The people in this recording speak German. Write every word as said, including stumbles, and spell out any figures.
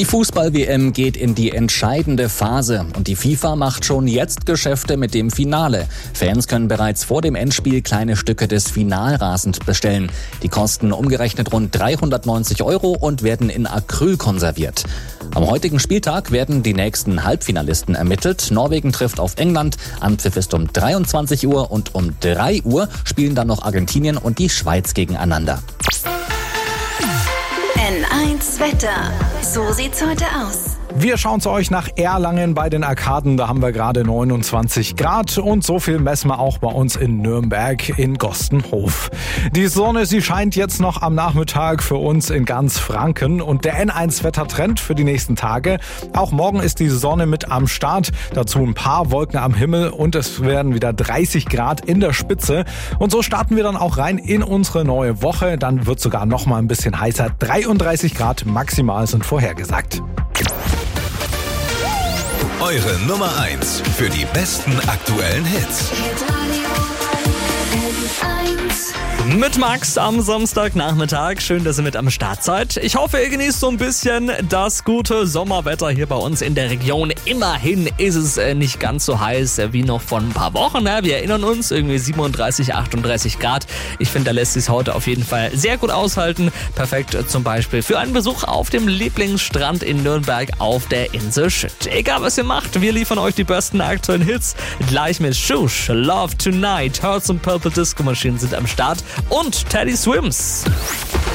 Die Fußball-W M geht in die entscheidende Phase und die FIFA macht schon jetzt Geschäfte mit dem Finale. Fans können bereits vor dem Endspiel kleine Stücke des Finalrasens bestellen. Die kosten umgerechnet rund dreihundertneunzig Euro und werden in Acryl konserviert. Am heutigen Spieltag werden die nächsten Halbfinalisten ermittelt. Norwegen trifft auf England. Anpfiff ist um dreiundzwanzig Uhr und um drei Uhr spielen dann noch Argentinien und die Schweiz gegeneinander. N eins Wetter. So sieht's heute aus. Wir schauen zu euch nach Erlangen bei den Arkaden. Da haben wir gerade neunundzwanzig Grad und so viel messen wir auch bei uns in Nürnberg in Gostenhof. Die Sonne, sie scheint jetzt noch am Nachmittag für uns in ganz Franken und der N eins Wettertrend für die nächsten Tage. Auch morgen ist die Sonne mit am Start. Dazu ein paar Wolken am Himmel und es werden wieder dreißig Grad in der Spitze. Und so starten wir dann auch rein in unsere neue Woche. Dann wird sogar noch mal ein bisschen heißer. dreiunddreißig Grad maximal sind vorhergesagt. Eure Nummer eins für die besten aktuellen Hits. Mit Max am Samstagnachmittag. Schön, dass ihr mit am Start seid. Ich hoffe, ihr genießt so ein bisschen das gute Sommerwetter hier bei uns in der Region. Immerhin ist es nicht ganz so heiß wie noch vor ein paar Wochen. Wir erinnern uns, irgendwie siebenunddreißig, achtunddreißig Grad. Ich finde, da lässt sich heute auf jeden Fall sehr gut aushalten. Perfekt zum Beispiel für einen Besuch auf dem Lieblingsstrand in Nürnberg auf der Insel Schütt. Egal, was ihr macht, wir liefern euch die besten aktuellen Hits. Gleich mit Shush, Love Tonight, Hearts und Purple Disco Machine sind am Start. Und Teddy Swims.